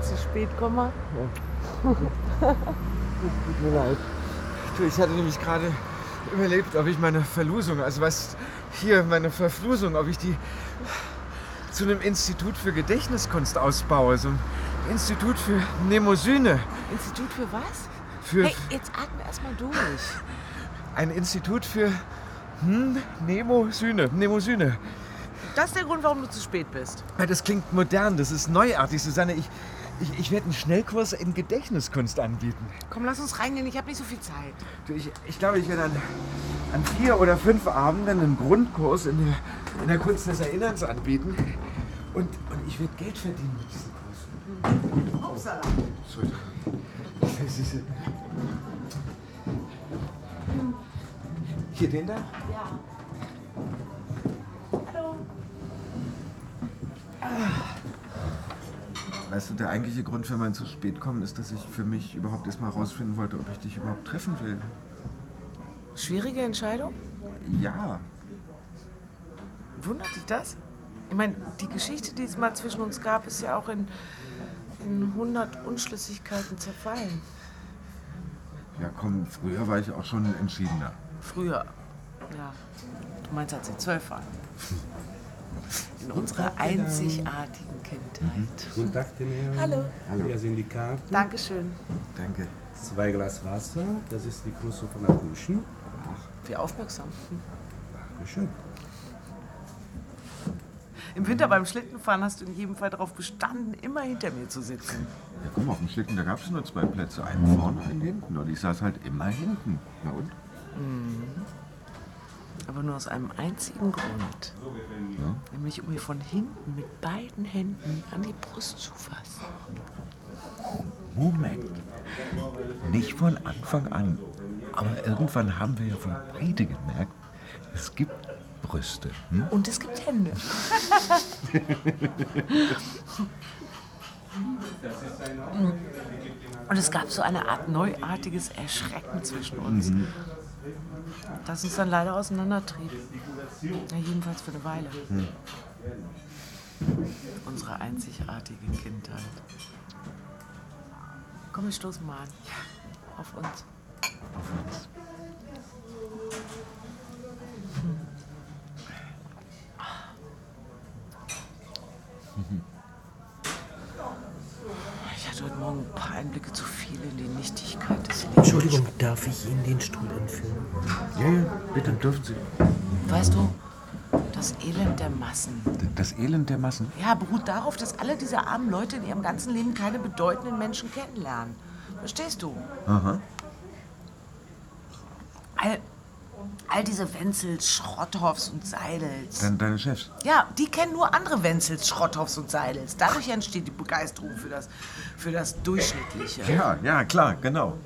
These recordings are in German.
zu spät komme. Tut mir leid. Du, ich hatte nämlich gerade überlegt, ob ich meine Verlosung, also was hier, meine Verflusung, ob ich die zu einem Institut für Gedächtniskunst ausbaue. So ein Institut für Mnemosyne. Institut für was? Für Hey, jetzt atme erstmal durch. ein Institut für Mnemosyne. Das ist der Grund, warum du zu spät bist. Ja, das klingt modern, das ist neuartig, Susanne. Ich werde einen Schnellkurs in Gedächtniskunst anbieten. Komm, lass uns reingehen, ich habe nicht so viel Zeit. Du, ich glaube, ich werde an 4 oder 5 Abenden einen Grundkurs in der Kunst des Erinnerns anbieten. Und ich werde Geld verdienen mit diesem Kurs. Upsala. Entschuldigung. Hier, den da? Ja. Hallo. Weißt du, der eigentliche Grund für mein zu spät kommen ist, dass ich für mich überhaupt erst mal herausfinden wollte, ob ich dich überhaupt treffen will. Schwierige Entscheidung? Ja. Wundert dich das? Ich meine, die Geschichte, die es mal zwischen uns gab, ist ja auch in 100 Unschlüssigkeiten zerfallen. Ja, komm, früher war ich auch schon entschiedener. Früher. Ja. Du meinst, als sie 12 waren. In unserer einzigartigen Kindheit. Guten Tag, Herr. Hallo. Hier sind die Karten. Dankeschön. Danke. 2 Glas Wasser, das ist die Größe von der Dusche. Wie aufmerksam. Dankeschön. Im Winter beim Schlittenfahren hast du in jedem Fall darauf bestanden, immer hinter mir zu sitzen. Ja, komm, auf dem Schlitten, da gab es nur 2 Plätze. Einen vorne, einen hinten. Und ich saß halt immer hinten. Na und? Aber nur aus einem einzigen Grund. Ja? Nämlich, um mir von hinten mit beiden Händen an die Brust zu fassen. Moment. Nicht von Anfang an. Aber irgendwann haben wir ja wohl beide gemerkt, es gibt Brüste. Hm? Und es gibt Hände. Und es gab so eine Art neuartiges Erschrecken zwischen uns, das uns dann leider auseinandertrieb. Ja, jedenfalls für eine Weile. Unsere einzigartige Kindheit. Komm, wir stoßen mal an. Auf uns. Auf uns. Ich hatte heute Morgen ein paar Einblicke zu viel in die Nichtigkeit des Lebens. Entschuldigung, darf ich Ihnen den Stuhl entfernen? Ja, bitte, dürfen Sie. Weißt du, das Elend der Massen. Das Elend der Massen? Ja, beruht darauf, dass alle diese armen Leute in ihrem ganzen Leben keine bedeutenden Menschen kennenlernen. Verstehst du? Aha. All diese Wenzels, Schrotthoffs und Seidels. Deine Chefs? Ja, die kennen nur andere Wenzels, Schrotthoffs und Seidels. Dadurch entsteht die Begeisterung für das Durchschnittliche. Ja, klar, genau.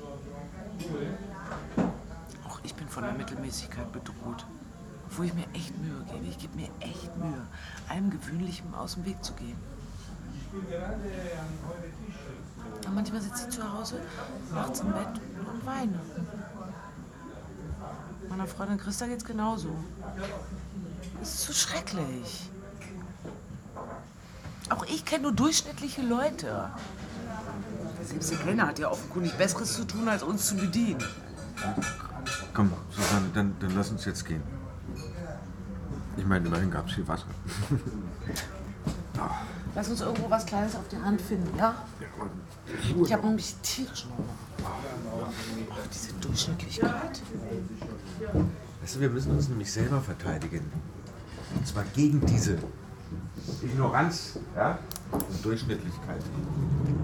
Auch ich bin von der Mittelmäßigkeit bedroht. Wo ich mir echt Mühe gebe. Ich gebe mir echt Mühe, allem Gewöhnlichem aus dem Weg zu gehen. Und manchmal sitze ich zu Hause, nachts im Bett und weine. Meiner Freundin Christa geht's genauso. Es ist so schrecklich. Auch ich kenne nur durchschnittliche Leute. Selbst der Kellner hat ja offenkundig Besseres zu tun, als uns zu bedienen. Komm, Susanne, dann lass uns jetzt gehen. Ich meine, immerhin gab es hier Wasser. Lass uns irgendwo was Kleines auf die Hand finden, ja? Ich habe nämlich tierisch Hunger. Ach, diese Durchschnittlichkeit. Weißt du, wir müssen uns nämlich selber verteidigen. Und zwar gegen diese Ignoranz, ja? Und Durchschnittlichkeit.